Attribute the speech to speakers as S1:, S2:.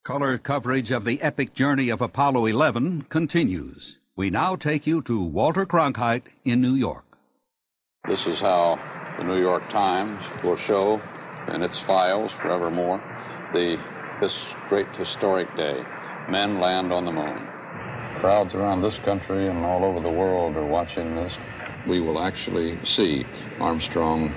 S1: Color coverage of the epic journey of Apollo 11 continues. We now take you to Walter Cronkite in New York.
S2: This is how the New York Times will show in its files forevermore this great historic day. Men land on the moon. Crowds around this country and all over the world are watching this. We will actually see Armstrong